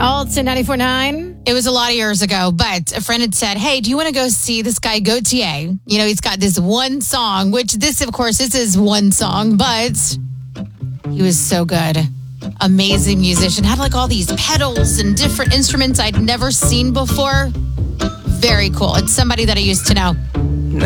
Alts in 94.9. It was a lot of years ago, but a friend had said, hey, do you want to go see this guy Gautier? You know, he's got this one song, which this, of course, is his one song, but he was so good. Amazing musician. Had like all these pedals and different instruments I'd never seen before. Very cool. It's somebody that I used to know.